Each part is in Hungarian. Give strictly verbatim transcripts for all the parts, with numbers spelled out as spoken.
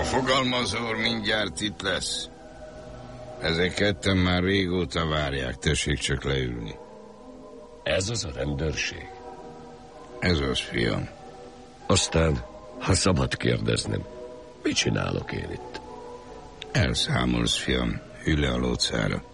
A fogalmazó mindjárt itt lesz. Ezek ketten már régóta várják, tessék csak leülni. Ez az a rendőrség? Ez az, fiam. Aztán, ha szabad kérdeznem, mit csinálok én itt? Elszámolsz, fiam. Hű le a lócára.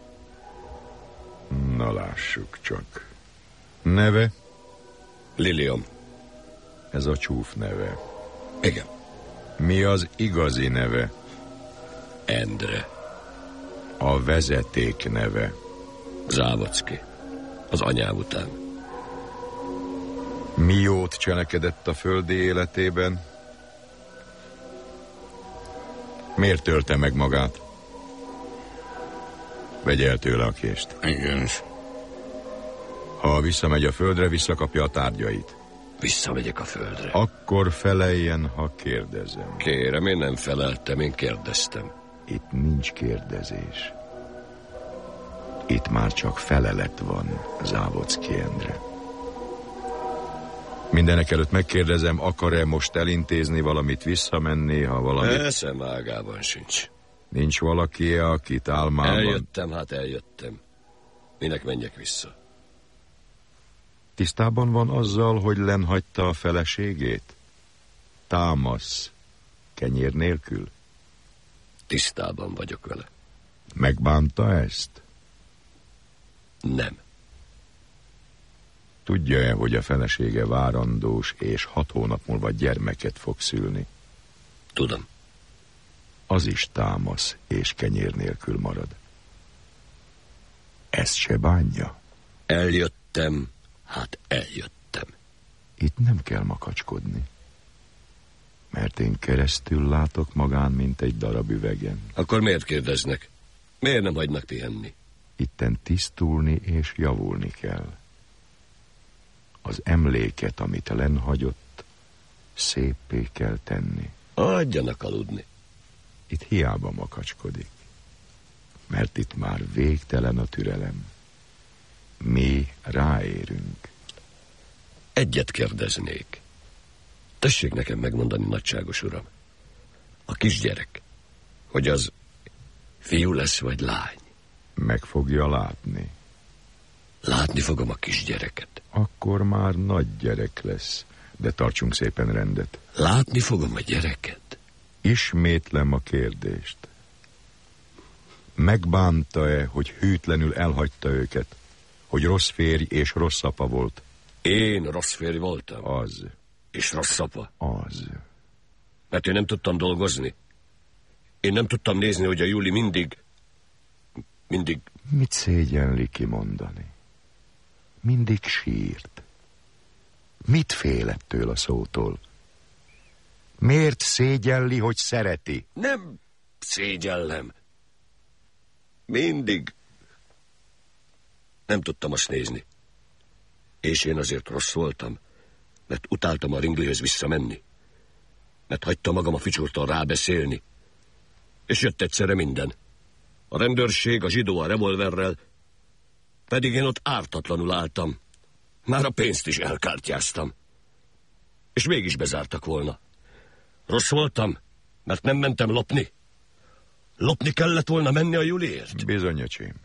Na lássuk csak. Neve? Lilium. Ez a csúf neve. Igen. Mi az igazi neve? Endre. A vezeték neve? Závodszki. Az anyám után. Mi jót cselekedett a földi életében? Miért tölte meg magát? Vegye el tőle a kést. Igen. Ha visszamegy a földre, visszakapja a tárgyait. Visszamegyek a földre. Akkor feleljen, ha kérdezem. Kérem, én nem feleltem, én kérdeztem. Itt nincs kérdezés. Itt már csak felelet van, Závodszki Endre. Mindenek előtt megkérdezem, akar-e most elintézni valamit, visszamenni, ha valamit... Eszem ágában sincs. Nincs valaki, akit álmában... Eljöttem, hát eljöttem. Minek menjek vissza? Tisztában van azzal, hogy lenhagyta a feleségét? Támasz, kenyér nélkül? Tisztában vagyok vele. Megbánta ezt? Nem. Tudja-e, hogy a felesége várandós, és hat hónap múlva gyermeket fog szülni? Tudom. Az is támasz, és kenyér nélkül marad. Ezt se bánja? Eljöttem, hát eljöttem. Itt nem kell makacskodni. Mert én keresztül látok magán, mint egy darab üvegen. Akkor miért kérdeznek? Miért nem hagynak pihenni? Itten tisztulni és javulni kell. Az emléket, amit lenhagyott, széppé kell tenni. Adjanak aludni. Itt hiába makacskodik. Mert itt már végtelen a türelem. Mi ráérünk. Egyet kérdeznék. Tessék nekem megmondani, nagyságos uram. A kisgyerek, hogy az fiú lesz vagy lány? Meg fogja látni. Látni fogom a kisgyereket. Akkor már nagy gyerek lesz, de tartsunk szépen rendet. Látni fogom a gyereket? Ismétlem a kérdést. Megbánta-e, hogy hűtlenül elhagyta őket? Hogy rossz férj és rossz apa volt? Én rossz férj voltam? Az. És rossz apa? Az. Mert én nem tudtam dolgozni. Én nem tudtam nézni, hogy a Juli mindig... Mindig... Mit szégyenli kimondani? Mindig sírt. Mit fél ettől a szótól? Miért szégyelli, hogy szereti? Nem szégyellem. Mindig... Nem tudtam azt nézni. És én azért rossz voltam, mert utáltam a Ringlihez visszamenni. Mert hagytam magam a Ficsurtól rábeszélni. És jött egyszerre minden. A rendőrség, a zsidó a revolverrel, pedig én ott ártatlanul álltam. Már a pénzt is elkártyáztam. És mégis bezártak volna. Rossz voltam, mert nem mentem lopni. Lopni kellett volna menni a Juliért? Bizony, öcsém.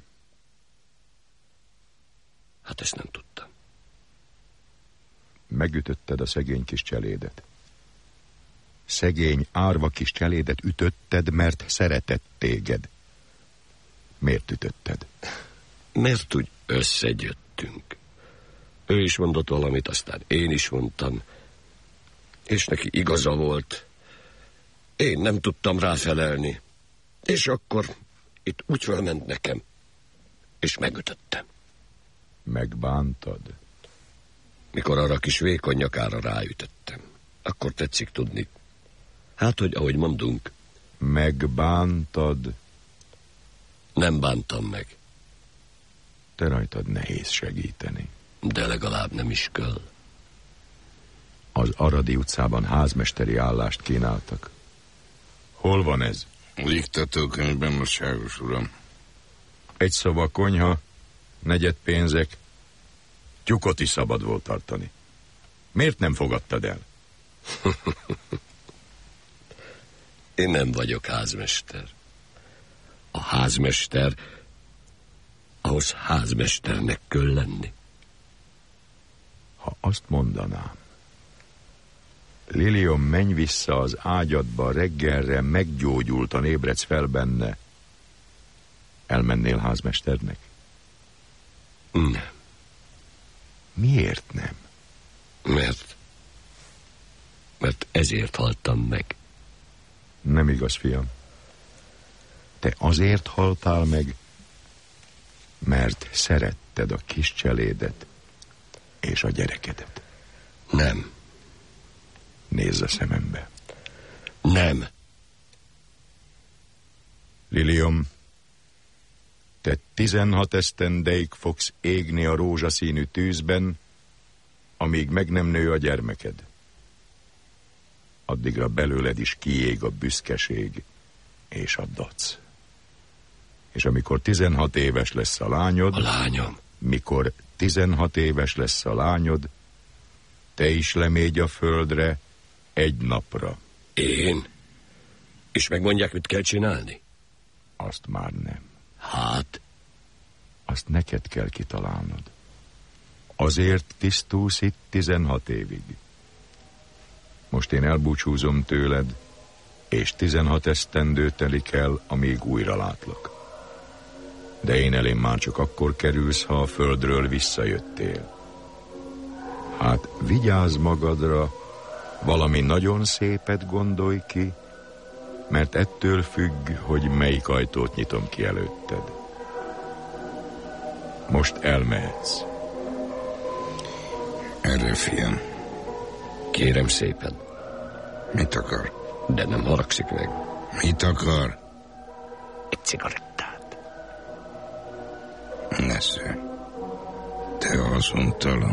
Hát ezt nem tudtam. Megütötted a szegény kis cselédet. Szegény, árva kis cselédet ütötted, mert szeretett téged. Miért ütötted? Mert úgy összegyöttünk. Ő is mondott valamit, aztán én is mondtam. És neki igaza volt. Én nem tudtam ráfelelni. És akkor itt úgy fölment nekem. És megütöttem. Megbántad? Mikor arra kis vékony nyakára ráütöttem. Akkor tetszik tudni. Hát, hogy ahogy mondunk. Megbántad? Nem bántam meg. Te rajtad nehéz segíteni. De legalább nem is kell. Az Aradi utcában házmesteri állást kínáltak. Hol van ez? Iktatókönyvben, nagyságos uram. Egy szoba konyha, negyed pénzek, tyukot is szabad volt tartani. Miért nem fogadtad el? Én nem vagyok házmester. A házmester, ahhoz házmesternek kell lenni. Ha azt mondanám, Lilium, menj vissza az ágyadba, reggelre meggyógyultan ébredsz fel benne, elmennél házmesternek? Nem. Miért nem? Mert... Mert ezért haltam meg. Nem igaz, fiam. Te azért haltál meg, mert szeretted a kis cselédet és a gyerekedet. Nem. Nézz a szemembe. Nem. Lilium, te tizenhat esztendeig fogsz égni a rózsaszínű tűzben, amíg meg nem nő a gyermeked. Addigra belőled is kiég a büszkeség és a dac. És amikor tizenhat éves lesz a lányod... A lányom. Mikor tizenhat éves lesz a lányod, te is lemégy a földre egy napra. Én? És megmondják, mit kell csinálni? Azt már nem. Hát? Azt neked kell kitalálnod. Azért tisztulsz itt tizenhat évig. Most én elbúcsúzom tőled, és tizenhat esztendő telik el, amíg újra látlak. De én elém már csak akkor kerülsz, ha a földről visszajöttél. Hát vigyázz magadra, valami nagyon szépet gondolj ki, mert ettől függ, hogy melyik ajtót nyitom ki előtted. Most elmehetsz. Erre, fiam. Kérem szépen. Mit akar? De nem haragszik meg. Mit akar? Egy cigarettát. Nesze. Te haszontalan.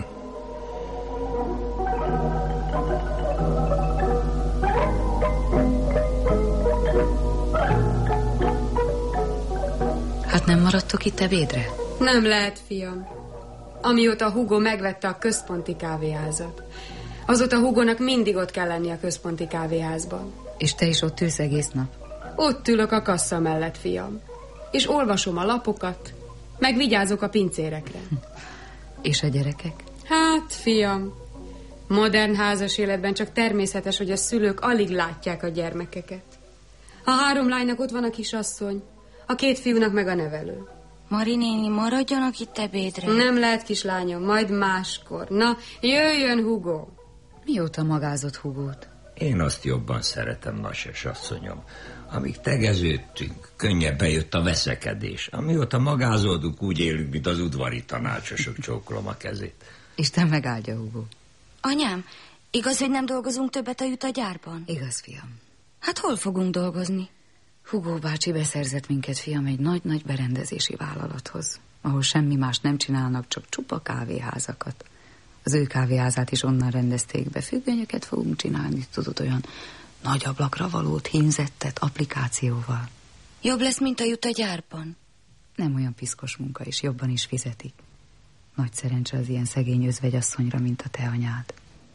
Hát nem maradtok itt ebédre? Nem lehet, fiam. Amióta Hugo megvette a központi kávéházat. Azóta Hugónak mindig ott kell lenni a központi kávéházban. És te is ott ülsz egész nap? Ott ülök a kassa mellett, fiam. És olvasom a lapokat, meg vigyázok a pincérekre. És a gyerekek? Hát, fiam, modern házas életben csak természetes, hogy a szülők alig látják a gyermekeket. A három lánynak ott van a kisasszony, a két fiúnak meg a nevelő. Mari néni, maradjanak itt ebédre. Nem lehet, kislányom, majd máskor. Na, jöjjön Hugo. Mióta magázott Hugót? Én azt jobban szeretem, Nases asszonyom. Amíg tegeződtünk, könnyebben jött a veszekedés. Amióta magázódunk, úgy élünk, mint az udvari tanácsosok, csókolom a kezét. Isten megáldja, Hugo. Anyám, igaz, hogy nem dolgozunk többet a jutagyárban? Igaz, fiam. Hát hol fogunk dolgozni? Hugo bácsi beszerzett minket, fiam, egy nagy-nagy berendezési vállalathoz, ahol semmi más nem csinálnak, csak csupa kávéházakat. Az ő kávéházát is onnan rendezték be. Függönyöket fogunk csinálni, tudod, olyan nagy ablakra valót, hímzettet, applikációval. Jobb lesz, mint a jutagyárban? Nem olyan piszkos munka, és jobban is fizetik. Nagy szerencse az ilyen szegény özvegyasszonyra, mint a te anyád.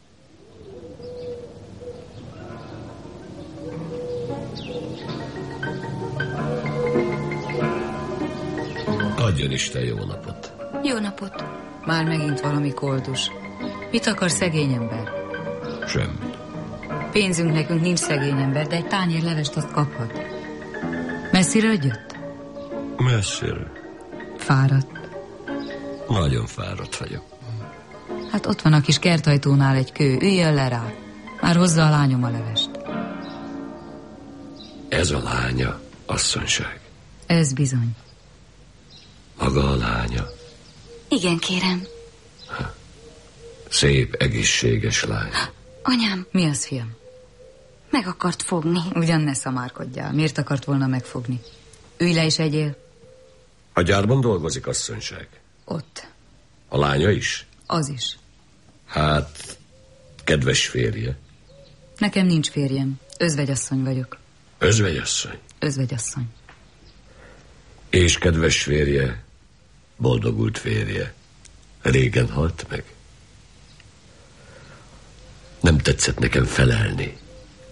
Adjon Isten jó napot. Jó napot. Már megint valami koldus. Mit akar szegény ember? Semmit. Pénzünk nekünk nincs, szegény ember, de egy tányér levest azt kaphat. Messziről jött? Messziről. Fáradt. Nagyon fáradt vagyok. Hát ott van a kis kertajtónál egy kő, üljön le rá. Már hozza a lányom a levest. Ez a lánya, asszonyság. Ez bizony. Maga a lánya. Igen, kérem. Szép, egészséges lány. Anyám. Mi az, fiam? Meg akart fogni. Ugyan ne szamárkodjál. Miért akart volna megfogni? Ülj le és egyél. A gyárban dolgozik, asszonyság. Ott. A lánya is? Az is. Hát, kedves férje. Nekem nincs férjem. Özvegyasszony vagyok. Özvegyasszony? Özvegyasszony. És kedves férje, boldogult férje, régen halt meg. Nem tetszett nekem felelni.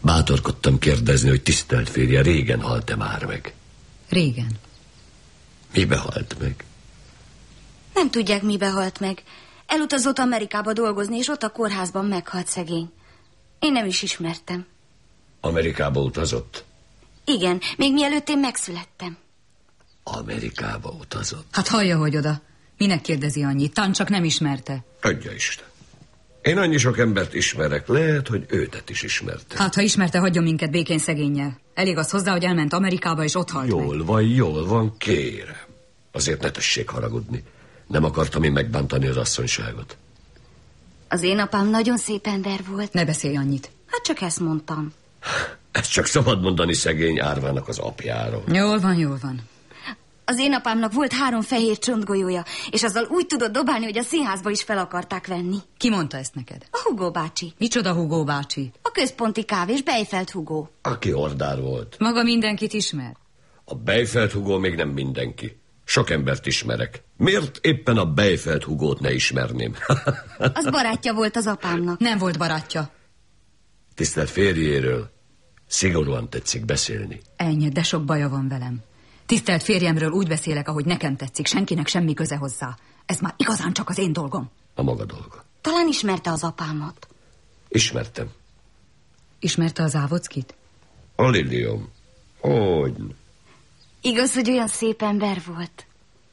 Bátorkodtam kérdezni, hogy tisztelt férje régen halt-e már meg. Régen. Mibe halt meg? Nem tudják, mibe halt meg. Elutazott Amerikába dolgozni, és ott a kórházban meghalt szegény. Én nem is ismertem. Amerikába utazott? Igen, még mielőtt én megszülettem. Amerikába utazott? Hát hallja, hogy oda. Minek kérdezi annyit? Tán csak nem ismerte. Adja Isten. Én annyi sok embert ismerek, lehet, hogy őtet is ismerte. Hát, ha ismerte, hagyjon minket békén szegénnyel. Elég az hozzá, hogy elment Amerikába, és ott halt Jól meg. van, jól van, kérem. Azért ne tessék haragudni. Nem akartam én megbántani az asszonyságot. Az én apám nagyon szép ember volt. Ne beszélj annyit. Hát csak ezt mondtam. Ezt csak szabad mondani szegény Árvának az apjáról. Jól van, jól van. Az én apámnak volt három fehér csontgolyója, és azzal úgy tudott dobálni, hogy a színházba is fel akarták venni. Ki mondta ezt neked? A Hugo bácsi. Micsoda Hugo bácsi? A központi kávés Bejfeld Hugo. Aki ordár volt. Maga mindenkit ismer. A Bejfeld Hugo még nem mindenki. Sok embert ismerek. Miért éppen a Bejfeld Hugót ne ismerném? Az barátja volt az apámnak. Nem volt barátja. Tisztelt férjéről szigorúan tetszik beszélni. Ennyi, de sok baja van velem. Tisztelt férjemről úgy beszélek, ahogy nekem tetszik, senkinek semmi köze hozzá. Ez már igazán csak az én dolgom. A maga dolga. Talán ismerte az apámat. Ismertem. Ismerte az Závodszkit? A Lilium. Hogy? Igaz, hogy olyan szép ember volt.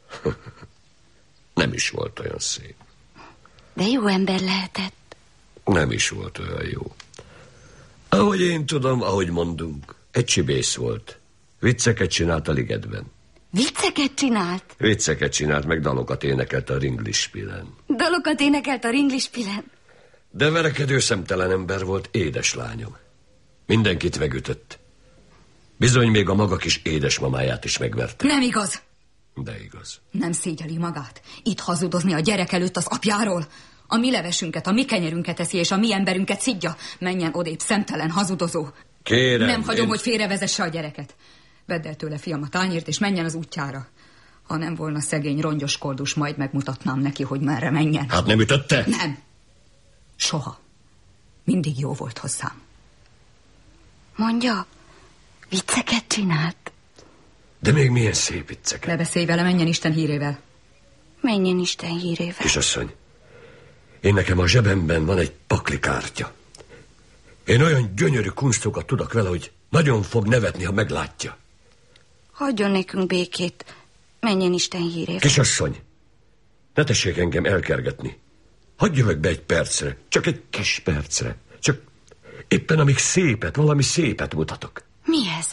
Nem is volt olyan szép. De jó ember lehetett. Nem is volt olyan jó. Ahogy én tudom, ahogy mondunk, egy csibész volt. Vicceket csinált a ligetben. Vicceket csinált? Vicceket csinált, meg dalokat énekelt a Ringlispilen. Dalokat énekelt a Ringlispilen? De verekedő szemtelen ember volt, édeslányom. Mindenkit megütött. Bizony még a maga kis édesmamáját is megverte. Nem igaz. De igaz. Nem szégyeli magát. Itt hazudozni a gyerek előtt az apjáról. A mi levesünket, a mi kenyerünket eszi, és a mi emberünket szidja. Menjen odébb, szemtelen hazudozó. Kérem. Nem hagyom, én... hogy félrevezesse a gyereket. Vedd el tőle, fiam, a tányért, és menjen az útjára. Ha nem volna szegény rongyos koldus, majd megmutatnám neki, hogy merre menjen. Hát nem ütötte? Nem. Soha. Mindig jó volt hozzám. Mondja, vicceket csinált? De még milyen szép vicceket. Ne beszélj vele, menjen Isten hírével. Menjen Isten hírével. Kisasszony, én nekem a zsebemben van egy pakli kártya. Én olyan gyönyörű kunstokat tudok vele, hogy nagyon fog nevetni, ha meglátja. Hagyjon nekünk békét. Menjen Isten hírével. Kisasszony, ne tessék engem elkergetni. Hagyj meg be egy percre, csak egy kis percre. Csak éppen amíg szépet, valami szépet mutatok. Mi ez?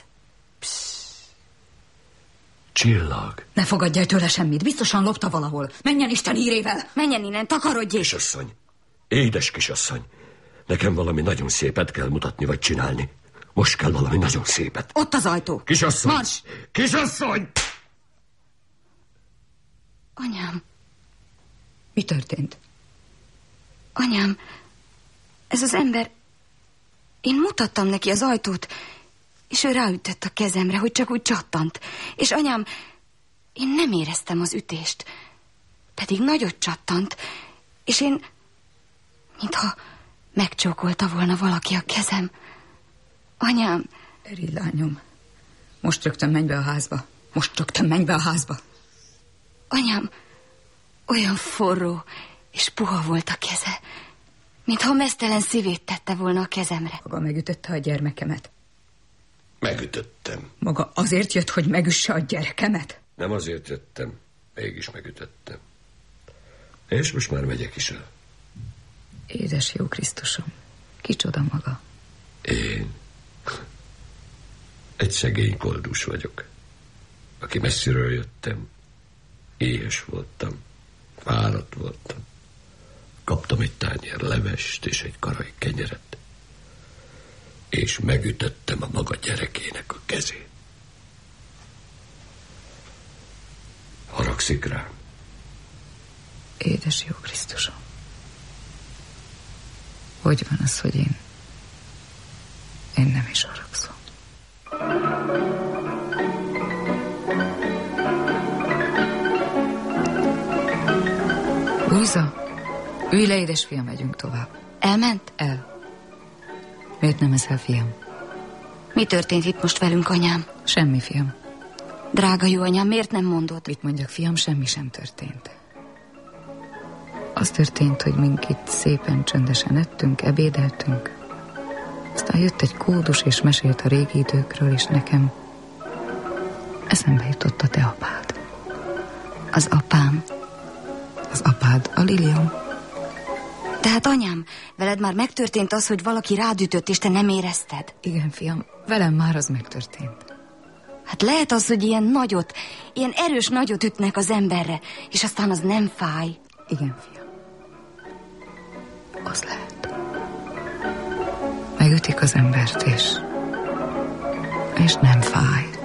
Csillag. Ne fogadj el tőle semmit, biztosan lopta valahol. Menjen Isten hírével. Menjen innen, takarodjék. Kisasszony, édes kisasszony, nekem valami nagyon szépet kell mutatni vagy csinálni. Most kell valami nagyon szépet. Ott az ajtó. Kisasszony! Mars! Kisasszony! Anyám, Mi történt? anyám, ez az ember... Én mutattam neki az ajtót, és ő ráütött a kezemre, hogy csak úgy csattant. És anyám, én nem éreztem az ütést, pedig nagyot csattant, és én, mintha megcsókolta volna valaki a kezem. Anyám... Eri, lányom, most rögtön menj be a házba. Most rögtön menj be a házba. Anyám, olyan forró és puha volt a keze, mintha meztelen szívét tette volna a kezemre. Maga megütötte a gyermekemet. Megütöttem. Maga azért jött, hogy megüsse a gyerekemet? Nem azért jöttem, mégis megütöttem. És most már megyek is el. Édes jó Krisztusom, kicsoda maga? Én egy szegény koldus vagyok, aki messziről jöttem. Éhes voltam, fáradt voltam. Kaptam egy tányér levest és egy karai kenyeret, és megütöttem a maga gyerekének a kezét. Haragszik rám? Édes jó Krisztusom, hogy van az, hogy én én nem is haragszom. Lujza, ülj le, édesfiam, megyünk tovább. Elment? El. Miért nem eszel, fiam? Mi történt itt most velünk, anyám? Semmi, fiam. Drága jó anyám, miért nem mondod? Mit mondjak, fiam, semmi sem történt. Az történt, hogy mink itt szépen csöndesen ettünk, ebédeltünk. Aztán jött egy kódus, és mesélt a régi időkről, és nekem eszembe jutott a te apád. Az apám? Az apád, a Lilium. Tehát anyám, veled már megtörtént az, hogy valaki rád ütött, és te nem érezted? Igen, fiam, velem már az megtörtént. Hát lehet az, hogy ilyen nagyot, ilyen erős nagyot ütnek az emberre, és aztán az nem fáj. Igen, fiam. Az lehet. Megütik az embert, és... és nem fáj.